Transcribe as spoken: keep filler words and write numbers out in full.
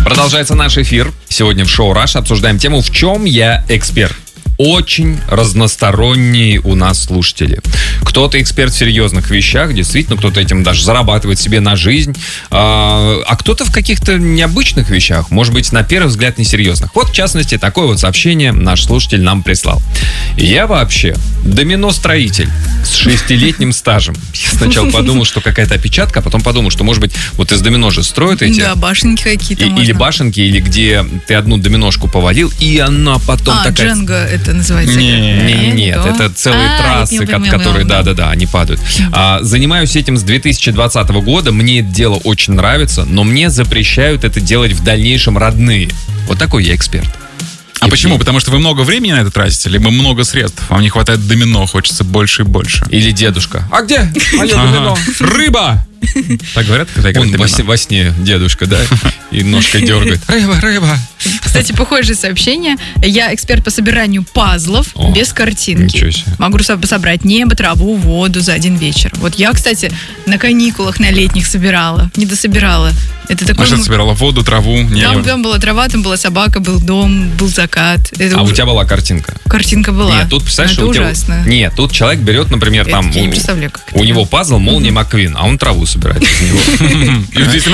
Продолжается наш эфир. Сегодня в шоу «Раш» обсуждаем тему «В чем я эксперт?». Очень разносторонние у нас слушатели. Кто-то эксперт в серьезных вещах, действительно, кто-то этим даже зарабатывает себе на жизнь, а, а кто-то в каких-то необычных вещах, может быть, на первый взгляд несерьезных. Вот, в частности, такое вот сообщение наш слушатель нам прислал. Я вообще доминостроитель с шестилетним стажем. Я сначала подумал, что какая-то опечатка, а потом подумал, что, может быть, вот из домино же строят эти... Да, башенки какие-то и, Или башенки, или где ты одну доминошку повалил, и она потом а, такая... Дженго это называется? Не, не, нет, это целые а, трассы, ко- которые, да-да-да, они падают. А, занимаюсь этим с две тысячи двадцатого года, мне это дело очень нравится, но мне запрещают это делать в дальнейшем родные. Вот такой я эксперт. А и почему? Потому что вы много времени на это тратите, либо много средств? Вам не хватает домино, хочется больше и больше. Или дедушка. А где мое домино? Рыба! Так говорят, когда играют домино? Он во сне дедушка, да? И ножкой дергает. Рыба, рыба. Кстати, похожее сообщение. Я эксперт по собиранию пазлов О, без картинки. Могу собрать небо, траву, воду за один вечер. Вот я, кстати, на каникулах на летних собирала. Не дособирала. Это такой... А что ты собирала? Воду, траву, небо? Там, там была трава, там была собака, был дом, был закат. Это а уж... у тебя была картинка? Картинка была. Нет, тут, представляешь, это у тебя... ужасно. Нет, тут человек берет, например, это там... Я не представляю, как у него пазл Молния Маккуин, а он траву собирает из него.